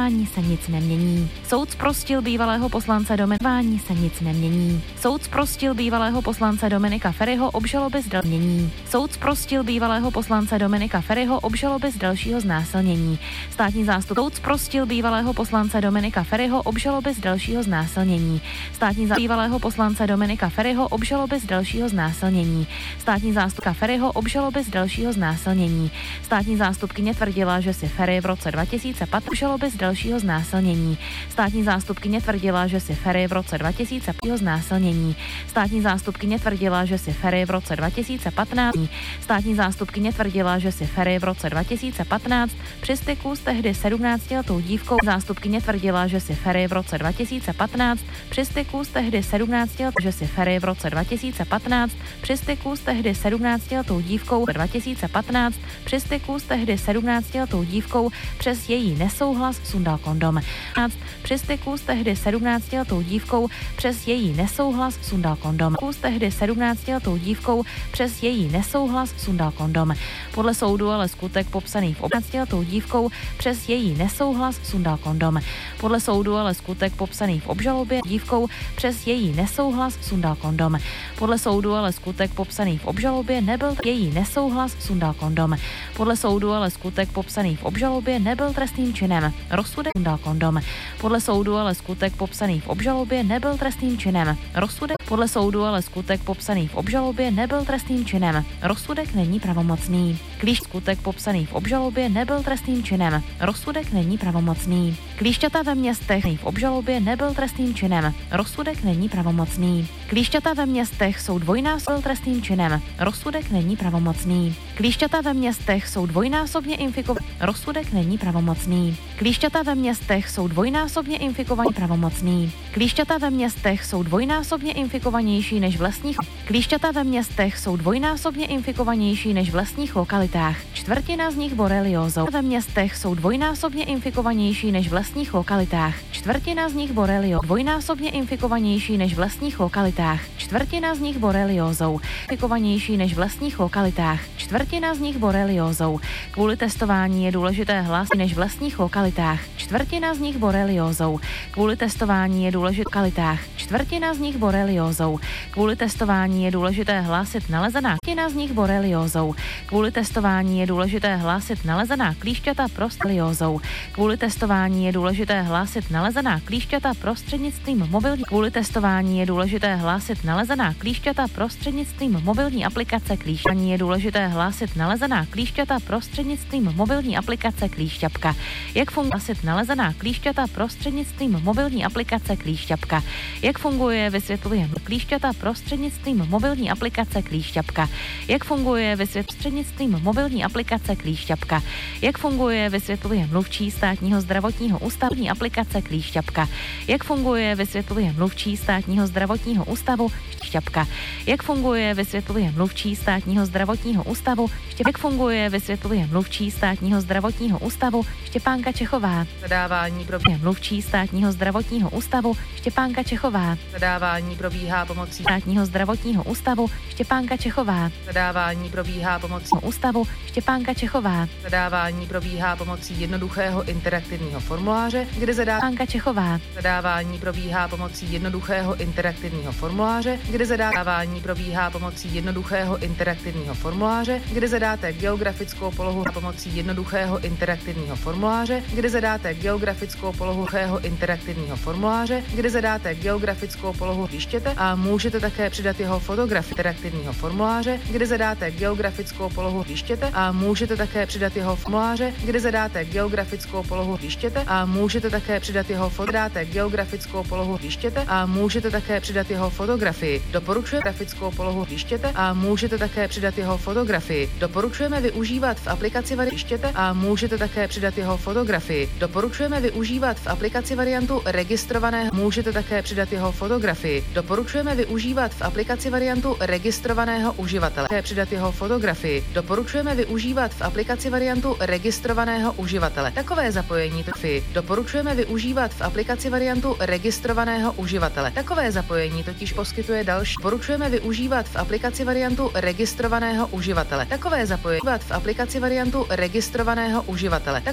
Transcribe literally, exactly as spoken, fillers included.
Ani se nic nemění. Soud zprostil bývalého poslance Dominika. Ani se nic nemění. Soud zprostil bývalého poslance Dominika Feriho obžaloby z dalšího. Soud zprostil bývalého poslance Dominika Feriho obžaloby z dalšího znásilnění. Státní zástup. Soud zprostil bývalého poslance Dominika Feriho obžaloby z dalšího znásilnění. Státní zástup bývalého poslance Dominika Feriho obžaloby z dalšího znásilnění. Státní zástupka Feriho obžaloby z dalšího znásilnění. Státní zástupkyně tvrdila, že si Feri v roce dva tisíce patnáct obžaloby z dalšího znásilnění. Státní zástupkyně tvrdila, že si Feri v roce dva tisíce patnáct znásilnění. Státní zástupkyně tvrdila, že si Feri v roce dva tisíce patnáct. Státní zástupkyně tvrdila, že si Feri v roce dva tisíce patnáct při styku s tehdy sedmnáctiletou dívkou. Zástupkyně tvrdila, že si Feri v roce dva tisíce patnáct při styku s tehdy sedmnáctiletou, že si Feri v roce dva tisíce patnáct při styku s tehdy sedmnáctiletou dívkou dva tisíce patnáct při styku s tehdy sedmnáctiletou dívkou přes její nesouhlas sundal kondom. Při styku s tehdy sedmnáctiletou dívkou přes její nesouhlas sundal kondom. S tehdy sedmnáctiletou dívkou přes její nesouhlas sundal kondom. Podle soudu ale skutek popsaný v obnáctiletou dívkou přes její nesouhlas sundal kondom. Podle soudu ale skutek popsaný v obžalobě dívkou přes její nesouhlas sundal kondom. Podle soudu ale skutek popsaný v obžalobě nebyl její nesouhlas sundal kondom. Podle soudu ale skutek popsaný v obžalobě nebyl trestným činem. Rozsudek sundal kondom. Podle soudu ale skutek popsaný v obžalobě nebyl trestným činem. Rozsudek podle soudu ale skutek popsaný v obžalobě nebyl trestným činem. Rozsudek není pravomocný. Klíš skutek popsaný v obžalobě nebyl trestným činem. Rozsudek není pravomocný. Klíšťata ve městech v obžalobě nebyl trestným činem. Rozsudek není pravomocný. Klíšťata ve městech jsou dvojnásobně trestným činem. Rozsudek není pravomocný. Klíšťata ve městech jsou dvojnásobně infikovaní. Rozsudek není pravomocný. Klíšťata ve městech jsou dvojnásobně infikovaní pravomocný. Klíšťata ve městech jsou dvojnásobně infikovanější než v lesních. Klíšťata ve městech jsou dvojnásobně infikovanější než v lesních lokalitách. Čtvrtina z nich boreliózou. Ve městech jsou dvojnásobně infikovanější než v lesních lokalitách. Čtvrtina z nich borelio. Dvojnásobně infikovanější než v lesních lokalitách. Čtvrtina z nich boreliózou. Infikovanější než v lesních lokalitách. Čtvrtina z nich boreliózou. Kvůli testování je důležité hlas než v lesních lokalitách. Čtvrtina z nich boreliózou. Kvůli testování je důležité v lokalitách. Čtvrtina z nich boreliózou. Kvůli testování je důležité hlásit nalezená. Čtvrtina z nich boreliózou. Kvůli testování je důležité hlásit nalezená klíšťata prosteliózou. Kvůli testování je důležité hlásit nalezená klíšťata prostřednictvím mobilní. Kvůli testování je důležité hlásit nalezená klíšťata prostřednictvím mobilní aplikace klíšťání je důležité hlásit nalezená klíšťata prostřednictvím mobilní aplikace Klíšťapka. Jak funguje hlásit nalezená klíšťata prostřednictvím mobilní aplikace Klíšťapka? Jak funguje, vysvětluje klíšťata prostřednictvím mobilní aplikace Klíšťapka. Jak funguje, vysvětluje prostřednictvím mobilní aplikace Klíšťapka. Jak funguje, vysvětluje mluvčí státního zdravotního ústavu aplikace Klíšťapka. Jak funguje, vysvětluje mluvčí státního zdravotního ústavu Štěpka. Jak funguje, vysvětluje mluvčí státního zdravotního ústavu Štěpka. Jak funguje, vysvětluje mluvčí státního zdravotního ústavu Štěpánka Čechová. Zadávání probíhá mluvčí státního zdravotního ústavu Štěpánka Čechová. Zadávání probíhá pomocí státního zdravotního ústavu Štěpánka Čechová. Zadávání probíhá pomocí ústavu Štěpánka Čechová. Zadávání probíhá pomocí jednoduchého interaktivního formuláře, kde zadá Štěpánka Čechová. Zadávání probíhá pomocí jednoduchého interaktivního formuláře, kde zadávání probíhá pomocí jednoduchého interaktivního formuláře, kde zadáte geografickou polohu pomocí jednoduchého interaktivního formuláře, kde zadáte geografickou polohu interaktivního formuláře, kde zadáte geografickou polohu hřištěte a můžete také přidat jeho fotografii interaktivního formuláře, kde zadáte geografickou polohu hřištěte a můžete také přidat jeho formuláře, kde zadáte geografickou polohu hřištěte a můžete také přidat jeho fotodáte geografickou polohu hřištěte a můžete také přidat jeho fotografii. Doporučuje grafickou polohu hřištěte a můžete také přidat jeho fotografii. Doporučujeme využívat v aplikaci hřištěte a můžete také přidat jeho fotografii. Doporučujeme využívat v aplikaci variantu registrovaného. Můžete také přidat jeho fotografii. Doporučujeme využívat v aplikaci variantu registrovaného uživatele. Také přidat jeho fotografii. Doporučujeme využívat v aplikaci variantu registrovaného uživatele. Takové zapojení tofi. Doporučujeme využívat v aplikaci variantu registrovaného uživatele. Takové zapojení totiž poskytuje další. Doporučujeme využívat v aplikaci variantu registrovaného uživatele. Takové zapojení v aplikaci variantu registrovaného uživatele.